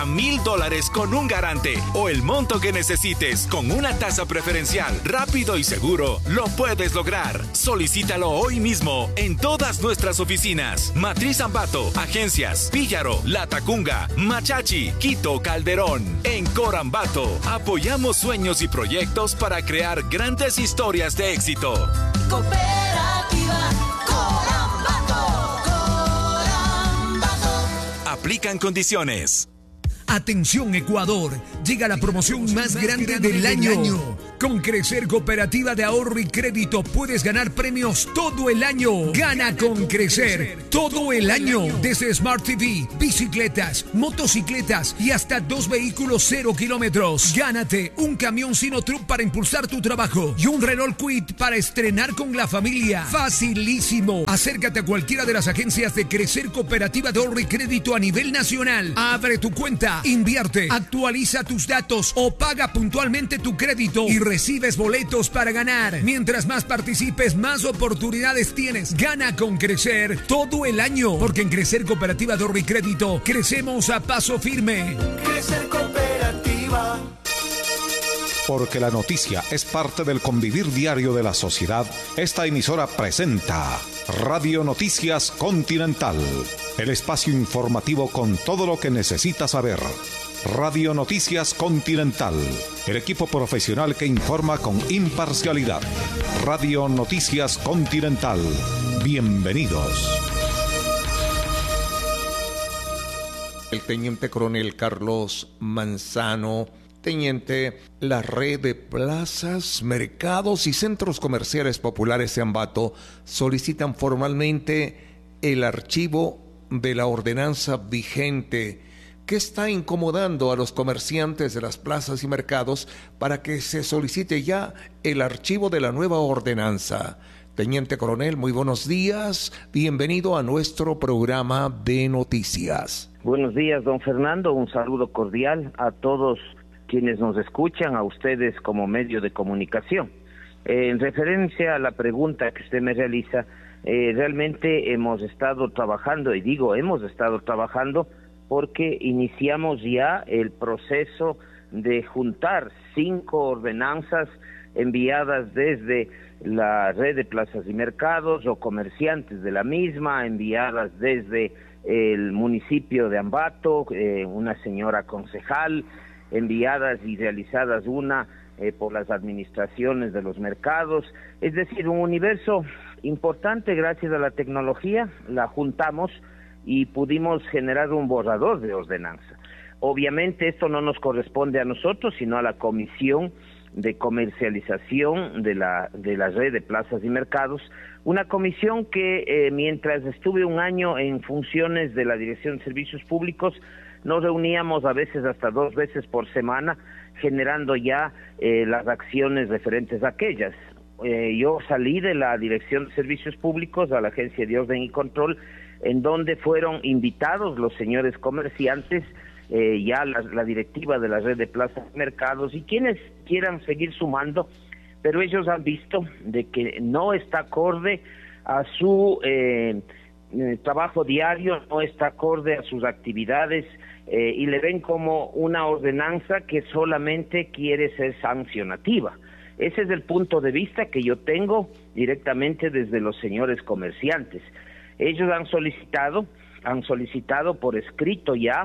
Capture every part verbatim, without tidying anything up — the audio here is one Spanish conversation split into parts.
Mil dólares con un garante o el monto que necesites con una tasa preferencial, rápido y seguro, lo puedes lograr. Solicítalo hoy mismo en todas nuestras oficinas. Matriz Ambato, Agencias, Píllaro, Latacunga, Machachi, Quito, Calderón. En Corambato, apoyamos sueños y proyectos para crear grandes historias de éxito. Cooperativa Corambato. Corambato. Aplican condiciones. Atención Ecuador, llega la promoción más grande del año. Con Crecer Cooperativa de Ahorro y Crédito puedes ganar premios todo el año. Gana con Crecer todo el año. Desde Smart T V, bicicletas, motocicletas y hasta dos vehículos cero kilómetros. Gánate un camión Sinotruck para impulsar tu trabajo y un Renault Kwid para estrenar con la familia. Facilísimo. Acércate a cualquiera de las agencias de Crecer Cooperativa de Ahorro y Crédito a nivel nacional. Abre tu cuenta, invierte, actualiza tus datos o paga puntualmente tu crédito y recibes boletos para ganar. Mientras más participes, más oportunidades tienes. Gana con Crecer todo el año, porque en Crecer Cooperativa de Ahorro y Crédito crecemos a paso firme. Crecer Cooperativa. Porque la noticia es parte del convivir diario de la sociedad, esta emisora presenta Radio Noticias Continental, el espacio informativo con todo lo que necesitas saber. Radio Noticias Continental, el equipo profesional que informa con imparcialidad. Radio Noticias Continental, bienvenidos. El teniente coronel Carlos Manzano. Teniente, la red de plazas, mercados y centros comerciales populares de Ambato solicitan formalmente el archivo de la ordenanza vigente que está incomodando a los comerciantes de las plazas y mercados para que se solicite ya el archivo de la nueva ordenanza. Teniente coronel, muy buenos días, bienvenido a nuestro programa de noticias. Buenos días, don Fernando, un saludo cordial a todos quienes nos escuchan, a ustedes como medio de comunicación. Eh, en referencia a la pregunta que usted me realiza, eh, realmente hemos estado trabajando, y digo hemos estado trabajando porque iniciamos ya el proceso de juntar cinco ordenanzas enviadas desde la red de plazas y mercados o comerciantes de la misma, enviadas desde el municipio de Ambato, eh, una señora concejal, enviadas y realizadas una eh, por las administraciones de los mercados, es decir, un universo importante. Gracias a la tecnología la juntamos y pudimos generar un borrador de ordenanza. Obviamente esto no nos corresponde a nosotros, sino a la Comisión de Comercialización de la, de la red de plazas y mercados, una comisión que eh, mientras estuve un año en funciones de la Dirección de Servicios Públicos, nos reuníamos a veces hasta dos veces por semana, generando ya eh, las acciones referentes a aquellas. Eh, yo salí de la Dirección de Servicios Públicos a la Agencia de Orden y Control, en donde fueron invitados los señores comerciantes, eh, ya la, la directiva de la red de plazas y mercados, y quienes quieran seguir sumando, pero ellos han visto de que no está acorde a su eh, eh, trabajo diario, no está acorde a sus actividades, eh, y le ven como una ordenanza que solamente quiere ser sancionativa. Ese es el punto de vista que yo tengo directamente desde los señores comerciantes. Ellos han solicitado, han solicitado por escrito ya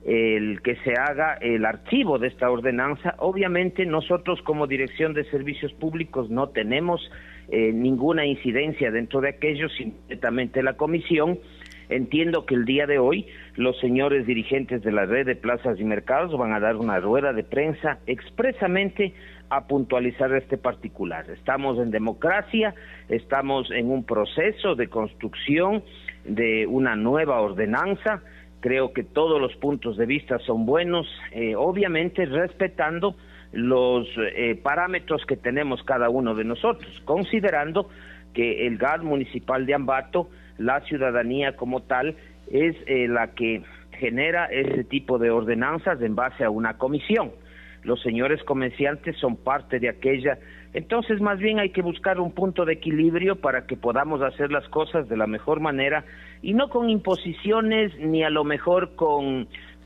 el que se haga el archivo de esta ordenanza. Obviamente nosotros como Dirección de Servicios Públicos no tenemos eh, ninguna incidencia dentro de aquello, simplemente la comisión. Entiendo que el día de hoy los señores dirigentes de la red de plazas y mercados van a dar una rueda de prensa expresamente a puntualizar este particular. Estamos en democracia, estamos en un proceso de construcción de una nueva ordenanza. Creo que todos los puntos de vista son buenos, eh, obviamente respetando los eh, parámetros que tenemos cada uno de nosotros, considerando que el G A D municipal de Ambato, la ciudadanía como tal, es eh, la que genera ese tipo de ordenanzas en base a una comisión. Los señores comerciantes son parte de aquella. Entonces, más bien hay que buscar un punto de equilibrio para que podamos hacer las cosas de la mejor manera y no con imposiciones ni a lo mejor con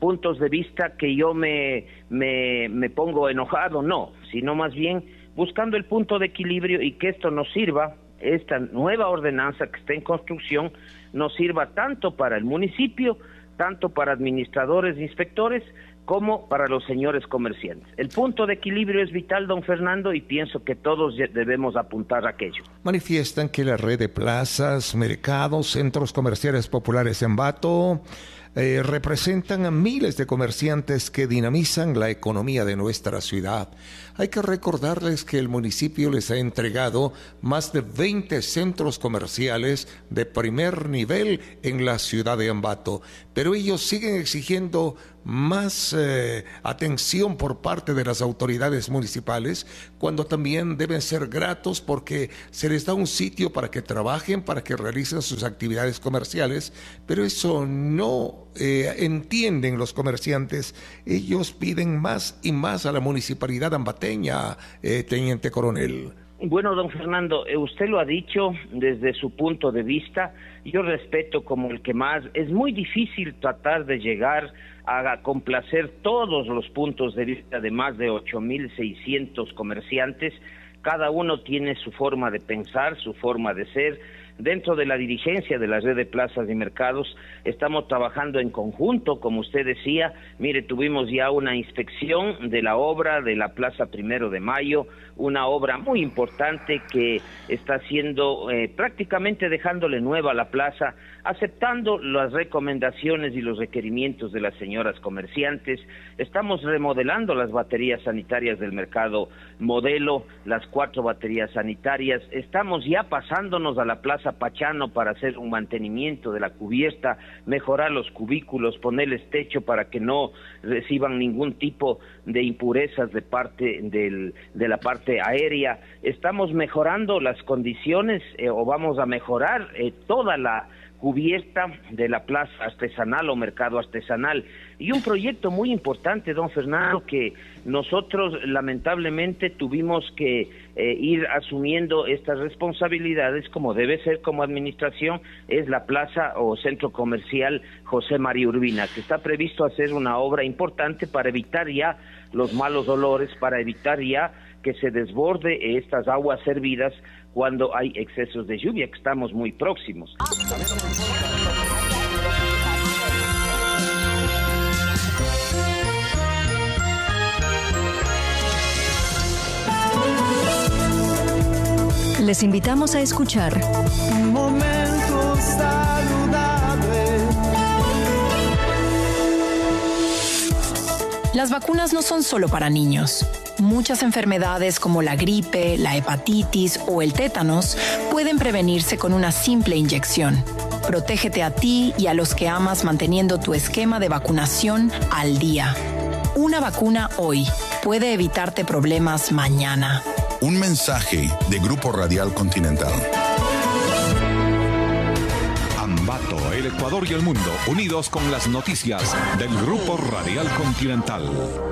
puntos de vista que yo me, me, me pongo enojado, no, sino más bien buscando el punto de equilibrio y que esto nos sirva, esta nueva ordenanza que está en construcción, nos sirva tanto para el municipio, tanto para administradores e inspectores, como para los señores comerciantes. El punto de equilibrio es vital, don Fernando, y pienso que todos debemos apuntar a aquello. Manifiestan que la red de plazas, mercados, centros comerciales populares en Ambato eh, representan a miles de comerciantes que dinamizan la economía de nuestra ciudad. Hay que recordarles que el municipio les ha entregado más de veinte centros comerciales de primer nivel en la ciudad de Ambato, pero ellos siguen exigiendo más eh, atención por parte de las autoridades municipales, cuando también deben ser gratos porque se les da un sitio para que trabajen, para que realicen sus actividades comerciales, pero eso no eh, entienden los comerciantes. Ellos piden más y más a la municipalidad ambateña, eh, teniente coronel. Bueno, don Fernando, usted lo ha dicho desde su punto de vista, yo respeto como el que más. Es muy difícil tratar de llegar a complacer todos los puntos de vista de más de ocho mil seiscientos comerciantes. Cada uno tiene su forma de pensar, su forma de ser. Dentro de la dirigencia de la red de plazas y mercados estamos trabajando en conjunto, como usted decía. Mire, tuvimos ya una inspección de la obra de la Plaza Primero de Mayo, una obra muy importante que está haciendo eh, prácticamente dejándole nueva la plaza, aceptando las recomendaciones y los requerimientos de las señoras comerciantes. Estamos remodelando las baterías sanitarias del mercado Modelo, las cuatro baterías sanitarias. Estamos ya pasándonos a la Plaza Pachano para hacer un mantenimiento de la cubierta, mejorar los cubículos, ponerles techo para que no reciban ningún tipo de impurezas de parte del, de la parte aérea. Estamos mejorando las condiciones eh, o vamos a mejorar eh, toda la cubierta de la plaza artesanal o mercado artesanal. Y un proyecto muy importante, don Fernando, que nosotros lamentablemente tuvimos que eh, ir asumiendo estas responsabilidades como debe ser como administración, es la plaza o centro comercial José María Urbina, que está previsto hacer una obra importante para evitar ya los malos olores, para evitar ya que se desborde estas aguas servidas cuando hay excesos de lluvia, que estamos muy próximos. Les invitamos a escuchar Un momento saludable. Las vacunas no son solo para niños. Muchas enfermedades como la gripe, la hepatitis o el tétanos pueden prevenirse con una simple inyección. Protégete a ti y a los que amas manteniendo tu esquema de vacunación al día. Una vacuna hoy puede evitarte problemas mañana. Un mensaje de Grupo Radial Continental. Ambato, el Ecuador y el mundo, unidos con las noticias del Grupo Radial Continental.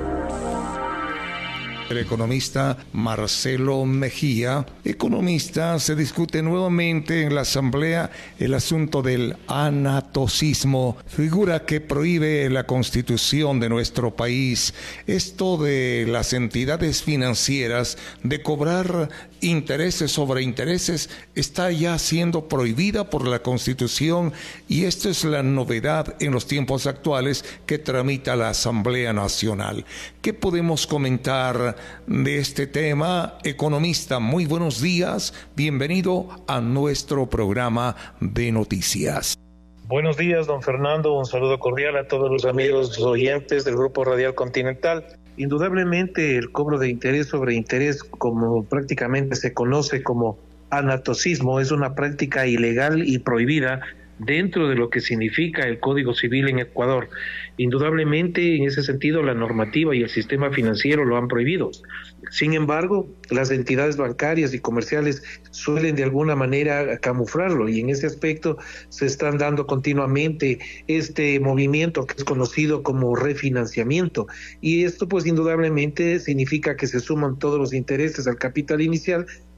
El economista Marcelo Mejía, economista, se discute nuevamente en la Asamblea el asunto del anatocismo, figura que prohíbe la Constitución de nuestro país. Esto de las entidades financieras de cobrar intereses sobre intereses está ya siendo prohibida por la Constitución, y esto es la novedad en los tiempos actuales que tramita la Asamblea Nacional. ¿Qué podemos comentar de este tema? Economista, muy buenos días, bienvenido a nuestro programa de noticias. Buenos días, don Fernando, un saludo cordial a todos los amigos oyentes del Grupo Radial Continental. Indudablemente el cobro de interés sobre interés, como prácticamente se conoce como anatocismo, es una práctica ilegal y prohibida dentro de lo que significa el Código Civil en Ecuador. Indudablemente, en ese sentido, la normativa y el sistema financiero lo han prohibido. Sin embargo, las entidades bancarias y comerciales suelen de alguna manera camuflarlo, y en ese aspecto se están dando continuamente este movimiento que es conocido como refinanciamiento, y esto pues indudablemente significa que se suman todos los intereses al capital inicial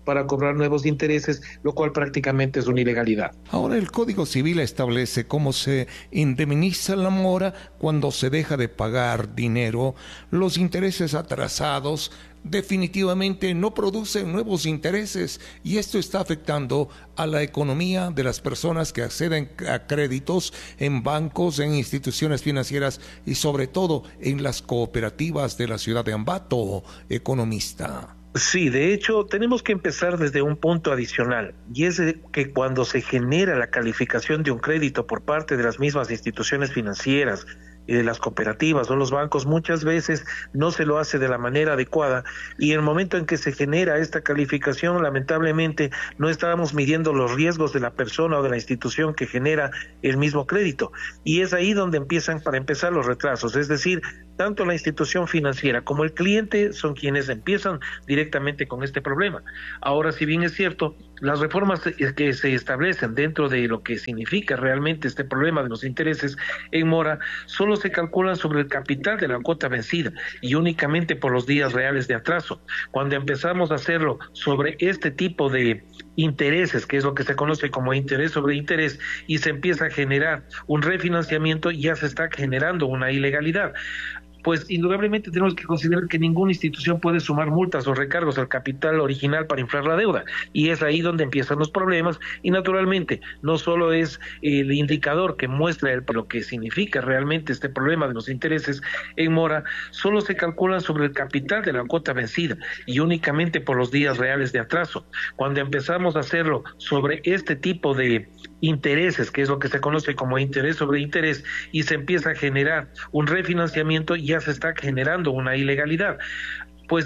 para cobrar nuevos intereses, lo cual prácticamente es una ilegalidad. Ahora el Código Civil establece cómo se indemniza la mora cuando se deja de pagar dinero. Los intereses atrasados definitivamente no producen nuevos intereses y esto está afectando a la economía de las personas que acceden a créditos en bancos, en instituciones financieras y sobre todo en las cooperativas de la ciudad de Ambato, economista. Sí, de hecho, tenemos que empezar desde un punto adicional, y es que cuando se genera la calificación de un crédito por parte de las mismas instituciones financieras y de las cooperativas o los bancos, muchas veces no se lo hace de la manera adecuada, y en el momento en que se genera esta calificación, lamentablemente no estábamos midiendo los riesgos de la persona o de la institución que genera el mismo crédito, y es ahí donde empiezan, para empezar, los retrasos. Es decir, tanto la institución financiera como el cliente son quienes empiezan directamente con este problema. Ahora, si bien es cierto, las reformas que se establecen dentro de lo que significa realmente este problema de los intereses en mora, solo se calculan sobre el capital de la cuota vencida y únicamente por los días reales de atraso. Cuando empezamos a hacerlo sobre este tipo de intereses, que es lo que se conoce como interés sobre interés, y se empieza a generar un refinanciamiento, ya se está generando una ilegalidad. Pues indudablemente tenemos que considerar que ninguna institución puede sumar multas o recargos al capital original para inflar la deuda, y es ahí donde empiezan los problemas, y naturalmente no solo es el indicador que muestra el, lo que significa realmente este problema de los intereses en mora, solo se calculan sobre el capital de la cuota vencida y únicamente por los días reales de atraso. Cuando empezamos a hacerlo sobre este tipo de intereses, que es lo que se conoce como interés sobre interés, y se empieza a generar un refinanciamiento, ya se está generando una ilegalidad.